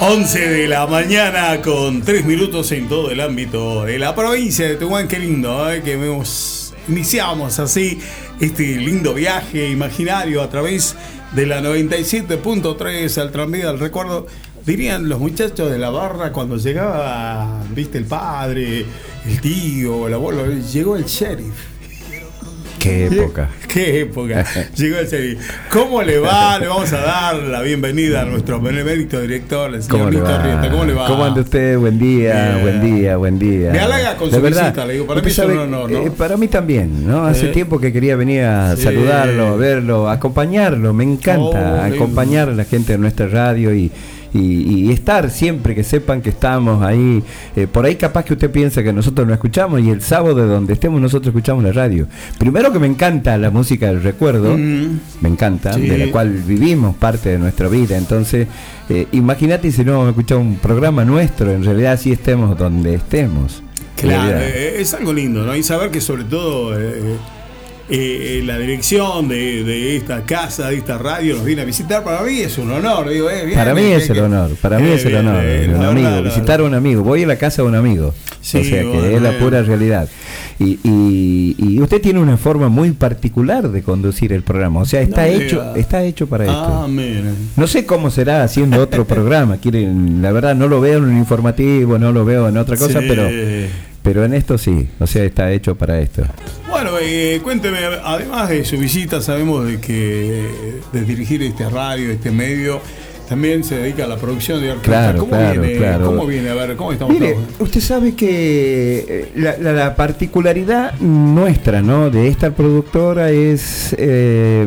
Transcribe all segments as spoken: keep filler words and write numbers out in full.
once de la mañana con tres minutos en todo el ámbito de la provincia de Tehuán. Qué lindo, ¿eh? Que hemos, iniciamos así este lindo viaje imaginario a través de la noventa y siete punto tres al tranvía del recuerdo. Dirían los muchachos de la barra cuando llegaba, viste, el padre, el tío, el abuelo, llegó el sheriff. Qué época. Qué época. Llegó el sheriff. ¿Cómo le va? Le vamos a dar la bienvenida a nuestro benemérito director, el señor Nito Arrieta. ¿Cómo le va? ¿Cómo anda usted? Buen día, yeah. buen día, buen día. Me halaga con de su verdad, visita, le digo, para mí sabe, es un honor, ¿no? Eh, para mí también, ¿no? Hace eh. tiempo que quería venir a sí. saludarlo, verlo, acompañarlo. Me encanta oh, acompañar a la gente de nuestra radio y Y, y estar siempre, que sepan que estamos ahí. Eh, por ahí capaz que usted piensa que nosotros no escuchamos y el sábado de donde estemos nosotros escuchamos la radio. Primero que me encanta la música del recuerdo, mm. me encanta, sí. de la cual vivimos parte de nuestra vida. Entonces, eh, imagínate si no vamos a escuchar un programa nuestro, en realidad sí estemos donde estemos. Claro, eh, es algo lindo, ¿no? Y saber que sobre todo... Eh, Eh, la dirección de, de esta casa, de esta radio, nos viene a visitar. Para mí es un honor, digo, eh, bien, para mí bien, es el que, honor, para mí eh, es el bien, honor, bien, un amigo, verdad, visitar a un amigo. Voy a la casa de un amigo, sí, o sea que bueno, es la bien. pura realidad. Y, y, y usted tiene una forma muy particular de conducir el programa, o sea, está no, hecho, mira. está hecho para esto. Ah, mira. No sé cómo será haciendo otro programa. Quieren, la verdad no lo veo en un informativo, no lo veo en otra cosa, sí. pero pero en esto sí, o sea, está hecho para esto. Bueno, eh, cuénteme, además de su visita, sabemos de que de dirigir este radio, este medio, también se dedica a la producción de orquesta. Claro, ¿Cómo claro, viene? claro. ¿Cómo viene? A ver, ¿cómo estamos? Mire, todos? Usted sabe que la, la, la particularidad nuestra, ¿no?, de esta productora es... Eh,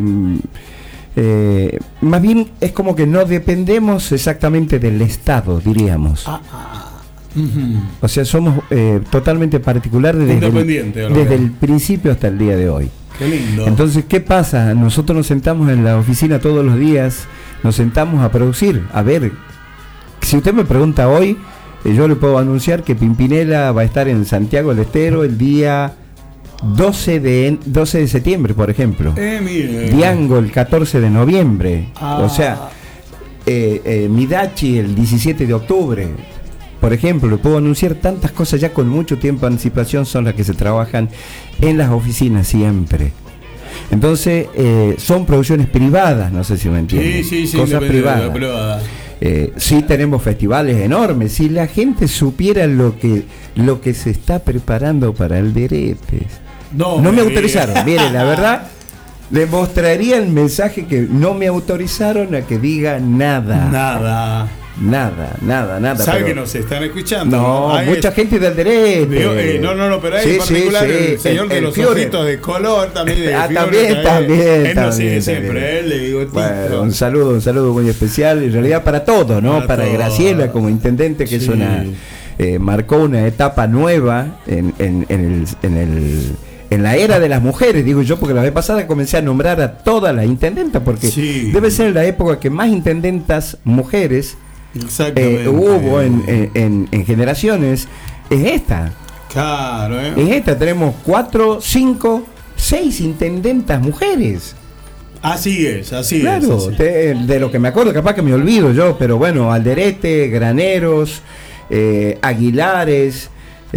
eh, más bien es como que no dependemos exactamente del Estado, diríamos. Ah, ah. Uh-huh. O sea, somos eh, totalmente particulares desde, el, desde el principio hasta el día de hoy. Qué lindo. Entonces, ¿qué pasa? Nosotros nos sentamos en la oficina todos los días, nos sentamos a producir. A ver, si usted me pregunta hoy, eh, yo le puedo anunciar que Pimpinela va a estar en Santiago del Estero el día doce de septiembre, por ejemplo. Eh, mire. Diango el catorce de noviembre. Ah. O sea, eh, eh, Midachi el diecisiete de octubre. Por ejemplo, le puedo anunciar tantas cosas ya con mucho tiempo de anticipación, son las que se trabajan en las oficinas siempre. Entonces, eh, son producciones privadas, no sé si me entienden. Sí, sí, sí. Cosas privadas. Privada. Eh, sí tenemos festivales enormes. Si la gente supiera lo que lo que se está preparando para el Deretes. No, no me autorizaron. Mire, la verdad, le mostraría el mensaje que no me autorizaron a que diga nada. Nada. Nada, nada, nada. ¿Sabe pero... que nos están escuchando? No, ¿no? mucha es... gente del derecho. Eh, no, no, no, pero hay sí, en particular sí, sí. el señor el, de el los Fiore. Ojitos de color también. De ah, también, también. Él, él nos sigue siempre, él le digo bueno, un saludo, un saludo muy especial, en realidad para todos, ¿no? Para, para Graciela como intendente, que sí. es una eh, marcó una etapa nueva en, en, en el... En el en la era de las mujeres, digo yo, porque la vez pasada comencé a nombrar a todas las intendentas, porque sí. debe ser la época que más intendentas mujeres eh, hubo en, en, en generaciones. Es esta. Claro, ¿eh? Es esta. Tenemos cuatro, cinco, seis intendentas mujeres. Así es, así claro, es. Claro, de, de lo que me acuerdo, capaz que me olvido yo, pero bueno, Alderete, Graneros, eh, Aguilares.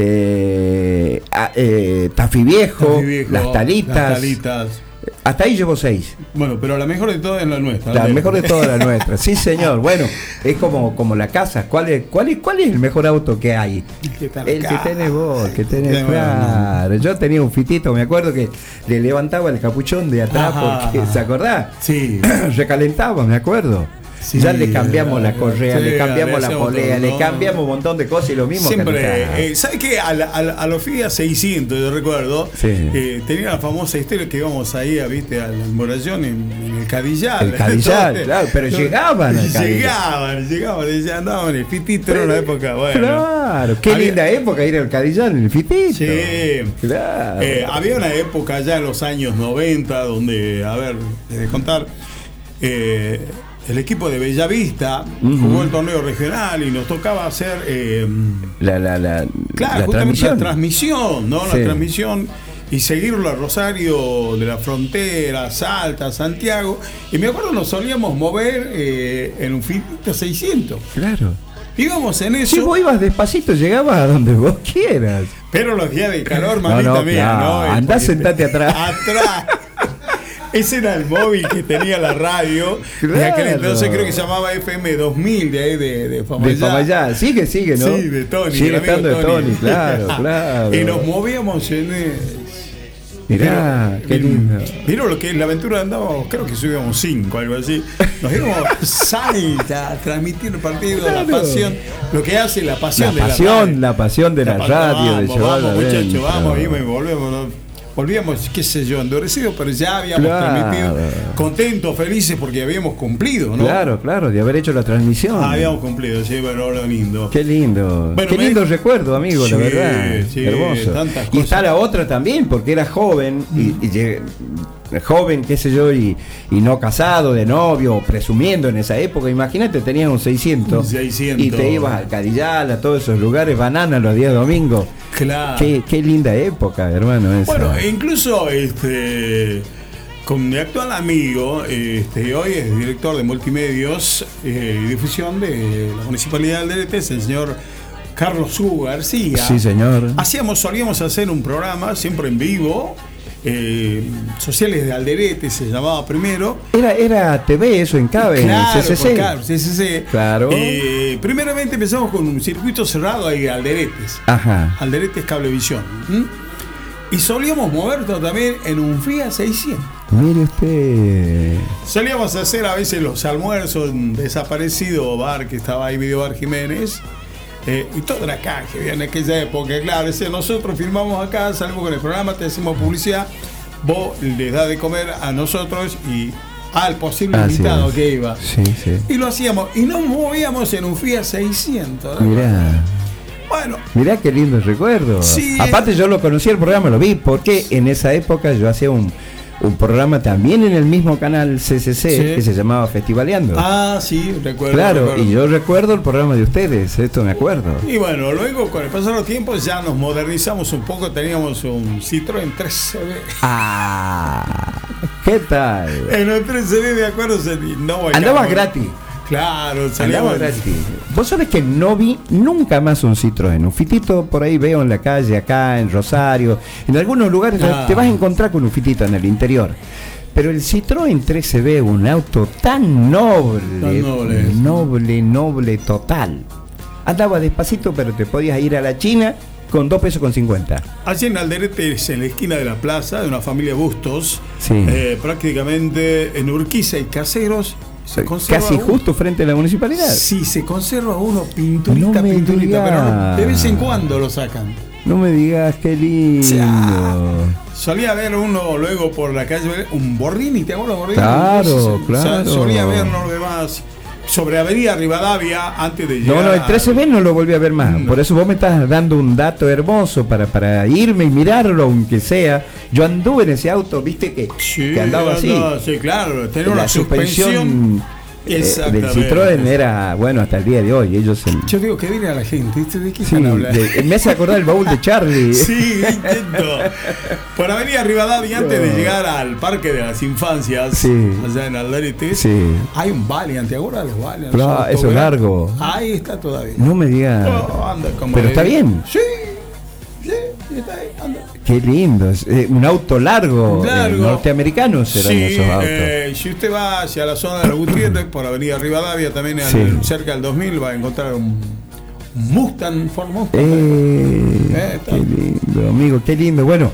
Eh, eh, Tafí Viejo, Tafí Viejo, las Talitas, las Talitas. Hasta ahí llevo seis. Bueno, pero la mejor de todas es la nuestra. La mejor de todas es la nuestra. Sí, señor. Bueno, es como, como la casa. ¿Cuál es, cuál es, cuál es el mejor auto que hay? El que, el que tenés vos, que tenés. Claro. Yo tenía un fitito, me acuerdo que le levantaba el capuchón de atrás. Ajá. Porque, ¿se acordás? Sí. Recalentaba, me acuerdo. Sí, ya le cambiamos la correa, sí, le cambiamos le la polea, le cambiamos un montón de cosas y lo mismo. Siempre, eh, ¿sabes qué? A, la, a, la, a los Fiat seiscientos, yo recuerdo, sí. eh, tenía la famosa historia que íbamos ahí, a, viste, al Morallón en, en el Cadillal. El Cadillal, claro, pero no, llegaban al Cadillal. Llegaban, llegaban, ya andaban en el Fitito, era una época buena. Claro, qué había, linda época ir al Cadillal en el Fitito. Sí, claro. Eh, había una época ya en los años noventa donde, a ver, de contar, eh, el equipo de Bellavista uh-huh. jugó el torneo regional y nos tocaba hacer eh, la, la, la, claro, la transmisión. la transmisión, ¿no? Sí. La transmisión y seguirlo a Rosario de la Frontera, Salta, Santiago. Y me acuerdo nos solíamos mover eh, en un Fiat seiscientos. Claro. Íbamos en eso. Si vos ibas despacito, llegabas a donde vos quieras. Pero los días de calor, mamita no, no, mía, claro. ¿no? Andá, sentate atrás. Atrás. Ese era el móvil que tenía la radio. Claro. De aquel entonces creo que se llamaba F M dos mil de ahí de, de Famayá. De Famayá. Sigue, sigue, ¿no? Sí, de Tony. Sigue estando de Tony, Tony, claro, claro. Y nos movíamos en... El... Mirá, qué lindo. Mirá lo que es la aventura, andábamos, creo que subíamos cinco, algo así. Nos íbamos Salta a transmitir el partido, claro. La pasión, lo que hace la pasión la de pasión, la radio. La pasión de la, la radio, vamos, de llevar vamos, muchachos, adentro. vamos, y me volvemos. ¿no? Volvíamos, qué sé yo, endurecidos, pero ya habíamos claro. transmitido, contentos, felices, porque habíamos cumplido, ¿no? Claro, claro, de haber hecho la transmisión. Ah, habíamos cumplido, sí, pero lo lindo. Qué lindo. Bueno, qué lindo me... recuerdo, amigo, sí, la verdad. Sí, hermoso. Y está la otra también, porque era joven, mm. y, y llegué, joven, qué sé yo, y, y no casado, de novio, presumiendo en esa época. Imagínate, tenías un seiscientos, seiscientos y te ibas al Cadillal, a todos esos lugares, Banana los días domingos. Claro. Qué, qué linda época, hermano. Esa. Bueno, incluso este con mi actual amigo, este hoy es director de multimedios eh, y difusión de la Municipalidad de Alderete, el señor Carlos Hugo García. Sí, señor. Hacíamos, solíamos hacer un programa siempre en vivo. Eh, Sociales de Alderete se llamaba primero. Era, era T V eso en cable, claro, en C C C. Claro, C C C. Claro. Eh, primeramente empezamos con un circuito cerrado ahí, Alderetes. Ajá. Alderetes Cablevisión. ¿Mm? Y solíamos movernos también en un Fiat seiscientos. Mire usted. Solíamos hacer a veces los almuerzos en desaparecido bar que estaba ahí, Video Bar Jiménez. Eh, y toda la caja en aquella época, claro, ese, nosotros filmamos acá, salimos con el programa, te hacemos publicidad, vos les das de comer a nosotros y al posible Así invitado es. que iba. Sí, sí. Y lo hacíamos, y nos movíamos en un Fiat seiscientos. Mirá. Bueno. Mirá qué lindo recuerdo. Sí, aparte yo lo conocí el programa, lo vi, porque en esa época yo hacía un un programa también en el mismo canal C C C, sí, que se llamaba Festivaleando. Ah, sí, recuerdo. Claro, recuerdo. Y yo recuerdo el programa de ustedes, esto me acuerdo. Y bueno, luego con el paso de los tiempos ya nos modernizamos un poco, teníamos un Citroën tres C B. Ah, ¿qué tal? En el tres C B me acuerdo, no, andaba gratis. Claro, andaba gratis. Vos sabés que no vi nunca más un Citroën. Un fitito por ahí veo en la calle, acá en Rosario. En algunos lugares ah. te vas a encontrar con un fitito en el interior. Pero el Citroën tres C B, un auto tan noble, tan noble, noble, noble total. Andaba despacito, pero te podías ir a la China con dos pesos con cincuenta. Allí en Alderete, en la esquina de la plaza, de una familia Bustos, sí. eh, prácticamente en Urquiza y Caseros. Se casi uno, justo frente a la municipalidad. Sí, se conserva uno pinturita, no me pinturita, digas. pero de vez en cuando lo sacan. No me digas, qué lindo. Ya. Solía ver uno luego por la calle, un Bordini, ¿te acuerdas Bordini? Claro, claro. Solía ver lo demás. Sobre Avenida Rivadavia, antes de llegar. No, no, el tres C B no lo volví a ver más. No. Por eso vos me estás dando un dato hermoso para, para irme y mirarlo, aunque sea. Yo anduve en ese auto, viste que, sí, que andaba así. No, sí, claro. Tenía la una suspensión. suspensión eh, del Citroën era, bueno, hasta el día de hoy. Ellos en... Yo digo que viene a la gente, ¿viste? ¿De qué sí, están hablando? De, me hace acordar el baúl de Charlie. Sí, intento. Por Avenida Rivadavia, antes de llegar al Parque de las Infancias, sí. allá en Alderete, sí. hay un Valiant, ¿te acuerdas de los Valiant? Claro, eso es largo. Ahí está todavía. No me digas. Oh, anda como pero de... está bien. Sí, sí, está ahí, anda. Qué lindo, eh, un auto largo, largo. Eh, norteamericanos serán sí, esos autos. Eh, si usted va hacia la zona de los Gutiérrez, por Avenida Rivadavia, también sí. al, cerca del dos mil, va a encontrar un Mustang, Ford Mustang. Eh, eh, qué lindo, amigo, qué lindo. Bueno,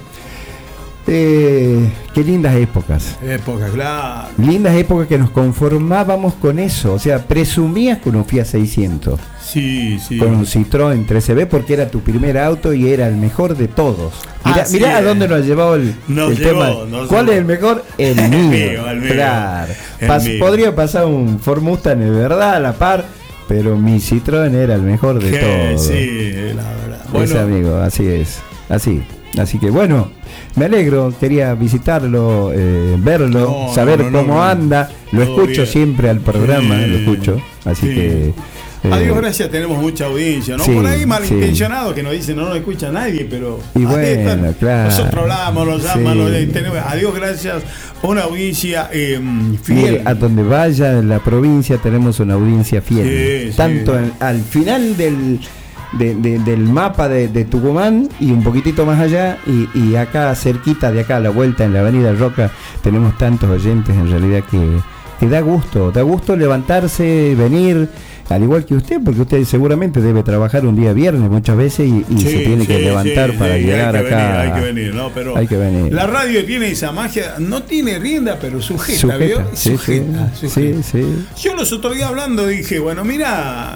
eh, qué lindas épocas. Épocas, claro. Lindas épocas que nos conformábamos con eso. O sea, presumías con un Fiat seiscientos. Sí, sí. Con un Citroën tres C B porque era tu primer auto y era el mejor de todos. Mirá, mirá a dónde nos ha llevado el, nos el llevó, tema. Nos ¿Cuál llevó. es el mejor? El mío. el mío, el mío. Claro. El Pas, mío. Podría pasar un Ford Mustang de verdad a la par, pero mi Citroën era el mejor de ¿Qué? todos. Sí, la verdad. Bueno, ese amigo, así es. Así. Así que bueno, me alegro, quería visitarlo, eh, verlo, no, saber no, no, cómo no, anda. Lo escucho bien. siempre al programa, sí, lo escucho. Así sí. que A Dios gracias tenemos mucha audiencia, ¿no? Sí, por ahí malintencionado sí. que nos dicen no nos escucha nadie, pero y bueno, están, claro. nosotros hablamos, nos llaman, sí. nos, tenemos, a Dios gracias, una audiencia eh, fiel. Mire, a donde vaya en la provincia tenemos una audiencia fiel. Sí, Tanto sí. En, al final del, de, de, del mapa de, de Tucumán y un poquitito más allá, y, y acá cerquita de acá a la vuelta en la avenida Roca, tenemos tantos oyentes en realidad que, que da gusto, da gusto levantarse, venir. Al igual que usted, porque usted seguramente debe trabajar un día viernes muchas veces y, y sí, se tiene sí, que levantar sí, para sí, llegar hay que acá. Venir, hay que venir, ¿no? Pero hay que venir. La radio tiene esa magia, no tiene rienda, pero sujeta, sujeta, ¿vio? sí, Sujeta, sí, sujeta. sí, sí. Yo los otros días hablando dije, bueno, mira,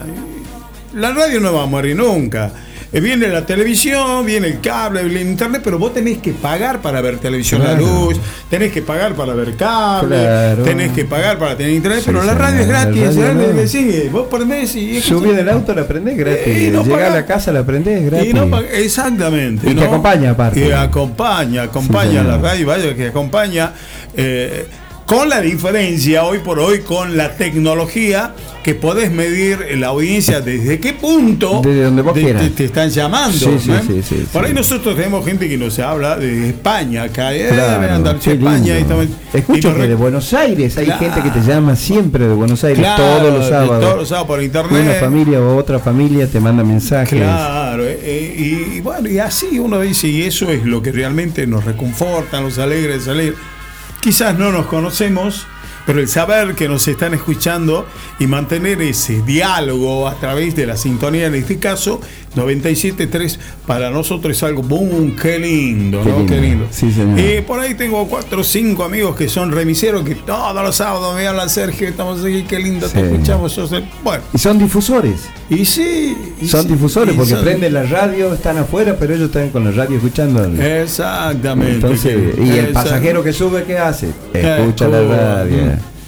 la radio no va a morir nunca. Viene la televisión, viene el cable, viene el internet, pero vos tenés que pagar para ver televisión claro. a luz, tenés que pagar para ver cable, claro. tenés que pagar para tener internet, Sí, pero la sí, radio es gratis, la radio radio no. le sigue, vos ponés y... Subí del auto, la prendés gratis, Y no llegá pagá. a la casa, la prendés gratis. Y no pag- exactamente. Y ¿no? te acompaña aparte. Y acompaña, acompaña Sí, la señor. radio, vaya que acompaña. Eh, con la diferencia hoy por hoy con la tecnología que podés medir la audiencia desde qué punto Desde donde vos te, quieras. te, te están llamando. Sí, sí, ¿eh? sí, sí, por sí. ahí nosotros tenemos gente que nos habla de España, acá, eh, Claro, de Andalucía, qué España. Y lindo. estamos- y Escucho nos que re- de Buenos Aires hay Claro. gente que te llama siempre de Buenos Aires, Claro, todos los de sábados. todos los sábados por internet. Una familia o otra familia te manda mensajes. Claro, eh, eh, y, y bueno, y así uno dice, y eso es lo que realmente nos reconforta, nos alegra de salir. Quizás no nos conocemos, pero el saber que nos están escuchando y mantener ese diálogo a través de la sintonía, en este caso, noventa y siete punto tres, para nosotros es algo, ¡boom! ¡Qué lindo! Qué ¿no? lindo. ¡Qué lindo! Sí, señor. Y por ahí tengo cuatro o cinco amigos que son remiseros, que todos los sábados me hablan, Sergio, estamos aquí, qué lindo, te Sí. escuchamos. Yo sé- Bueno, Y son difusores. y sí. y Son sí, difusores y porque son- prenden la radio, están afuera, pero ellos están con la radio escuchando. Exactamente. Entonces, que- y el exact- pasajero que sube, ¿qué hace? Escucha la Escucha. radio.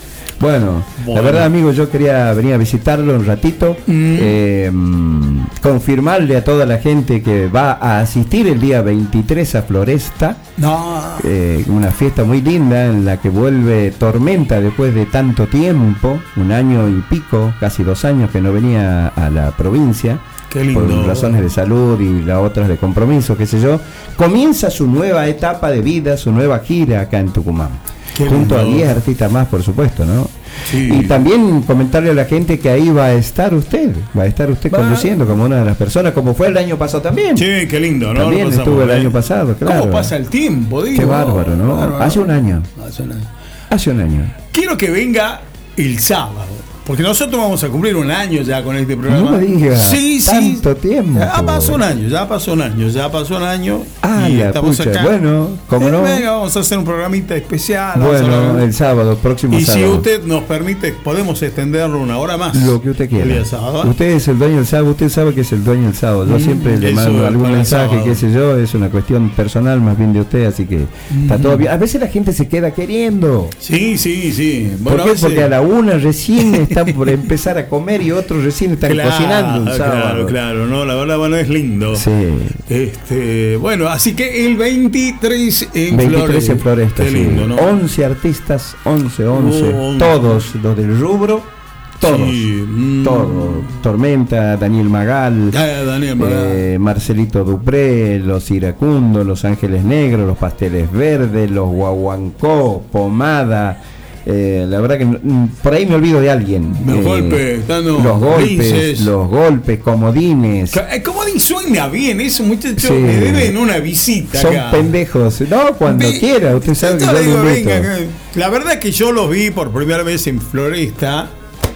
Bueno, Bueno. la verdad, amigo, yo quería venir a visitarlo un ratito, Mm. eh, mm, confirmarle a toda la gente que va a asistir el día veintitrés a Floresta, No. eh, una fiesta muy linda en la que vuelve Tormenta después de tanto tiempo, un año y pico, casi dos años que no venía a la provincia. Qué lindo. Por razones de salud y las otras de compromiso, qué sé yo, comienza su nueva etapa de vida, su nueva gira acá en Tucumán. Qué Junto lindo. a diez artistas más, por supuesto, ¿no? Sí. Y también comentarle a la gente que ahí va a estar usted, va a estar usted Va. conduciendo como una de las personas, como fue el año pasado también. Sí, qué lindo, ¿no? También Lo pasamos, estuvo el ¿eh? año pasado, claro. ¿Cómo pasa el tiempo? Digo? Qué bárbaro, ¿no? Bárbaro. Hace un año, Hace un año. hace un año. Quiero que venga el sábado. Porque nosotros vamos a cumplir un año ya con este programa. No me diga, Sí, sí. tanto tiempo. Ya pasó un año, ya pasó un año, ya pasó un año. Ah, y la estamos pucha. acá. Bueno, ¿cómo Eh, no? Venga, vamos a hacer un programita especial. vamos a Bueno, hablar- el sábado, próximo Y si sábado. usted nos permite, podemos extenderlo una hora más. Lo que usted El quiera. día sábado. Usted es el dueño del sábado, usted sabe que es el dueño del sábado. Yo Mm, siempre le eso mando algún para el mensaje, sábado. qué sé yo, es una cuestión personal más bien de usted, así que está todo bien. A veces la gente se queda queriendo. Sí, sí, sí. ¿Por Bueno, qué? a veces- Porque a la una recién están por empezar a comer y otros recién están Claro, cocinando un sábado. Claro, claro, no, la verdad, bueno, es lindo. Sí. Este, bueno, así que el veintitrés en veintitrés Floresta. en Floresta, Qué sí. lindo, ¿no? once artistas, once, once, Oh, once. todos los del rubro, todos, Sí, mm. todos. Tormenta, Daniel Magal, Ah, Daniel Magal. eh, Marcelito Dupré, los Iracundos, los Ángeles Negros, los Pasteles Verdes, los Guaguancó, Pomada. Eh, la verdad que mm, por ahí me olvido de alguien. Los Eh, golpes, dando los golpes, linces. los golpes, comodines. Eh, ¿Cómo di- suena bien? Ese muchacho Sí. me deben una visita Son acá. pendejos. No, cuando Ve- quiera, usted sabe que yo yo le lo digo, invito. venga, que- la verdad es que yo los vi por primera vez en Floresta.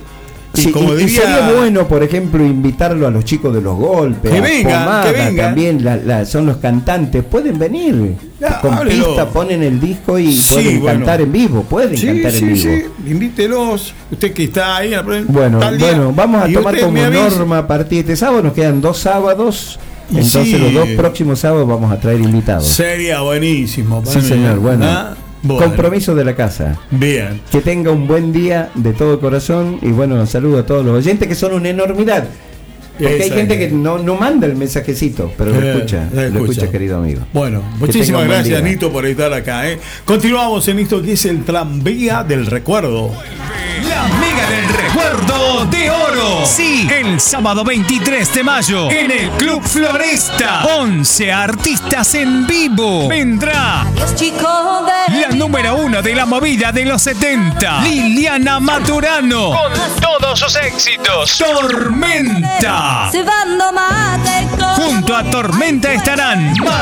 Y Sí, como y- y diría, sería bueno, por ejemplo, invitarlo a los chicos de los golpes, Que a vengan, Pomada, que vengan. también la- la- son los cantantes, pueden venir Ya, con háblelo. pista, ponen el disco y Sí, pueden bueno. cantar en vivo, pueden sí, cantar sí, en vivo. sí, invítelos. Usted que está ahí. Bueno, tal día, bueno, vamos a y tomar usted como me avisa. norma a partir de este sábado, nos quedan dos sábados, Y entonces sí. los dos próximos sábados vamos a traer invitados. Sería buenísimo. para Sí, mí, señor, bueno. ¿ah? Bueno, Compromiso de la casa. bien. Que tenga un buen día de todo corazón y bueno, saludo a todos los oyentes que son una enormidad. Porque hay Exacto. gente que no, no manda el mensajecito, pero lo Eh, escucha, lo lo escucha. escucha, querido amigo. Bueno, tenga muchísimas un buen gracias, día. Nito, por estar acá. ¿eh? Continuamos en esto que es el tranvía del recuerdo. La Mega del Recuerdo de Oro. Sí, el sábado veintitrés de mayo en el Club Floresta. once artistas en vivo. Vendrá la número uno de la movida de los setenta, Liliana Maturano, con todos sus éxitos. Tormenta. Junto a Tormenta estarán